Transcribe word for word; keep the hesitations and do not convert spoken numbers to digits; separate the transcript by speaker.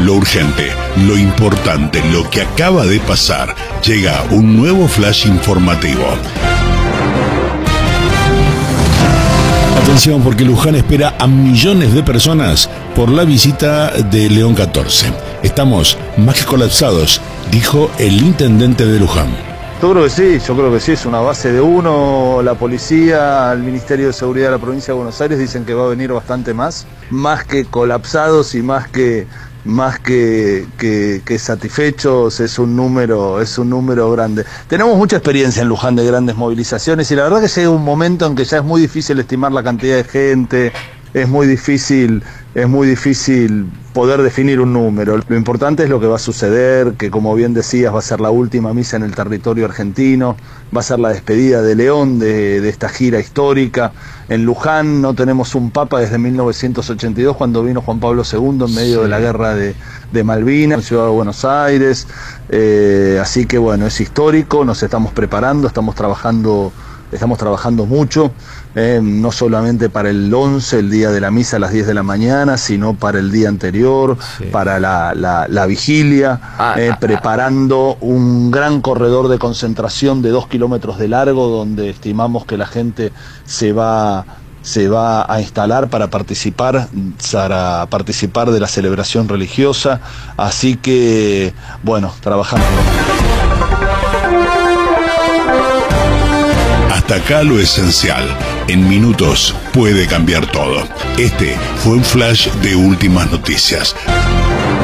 Speaker 1: Lo urgente, lo importante, lo que acaba de pasar. Llega un nuevo flash informativo. Atención, porque Luján espera a millones de personas por la visita de León catorce. Estamos más que colapsados, dijo el intendente de Luján.
Speaker 2: Yo creo que sí, yo creo que sí, es una base de uno. La policía, el Ministerio de Seguridad de la provincia de Buenos Aires dicen que va a venir bastante más, más que colapsados y más que más que, que, que satisfechos. Es un número, es un número grande. Tenemos mucha experiencia en Luján de grandes movilizaciones y la verdad que llega un momento en que ya es muy difícil estimar la cantidad de gente, es muy difícil, es muy difícil poder definir un número. Lo importante es lo que va a suceder, que como bien decías va a ser la última misa en el territorio argentino, va a ser la despedida de León de, de esta gira histórica. En Luján no tenemos un papa desde mil novecientos ochenta y dos, cuando vino Juan Pablo segundo en medio sí. de la guerra de, de Malvinas, en Ciudad de Buenos Aires, eh, así que bueno, es histórico, nos estamos preparando, estamos trabajando Estamos trabajando mucho, eh, no solamente para el once, el día de la misa a las diez de la mañana, sino para el día anterior, sí. para la, la, la vigilia, ah, eh, ah, preparando ah. un gran corredor de concentración de dos kilómetros de largo, donde estimamos que la gente se va... se va a instalar para participar, para participar de la celebración religiosa, así que, bueno, trabajando.
Speaker 1: Hasta acá lo esencial. En minutos puede cambiar todo. Este fue un flash de últimas noticias.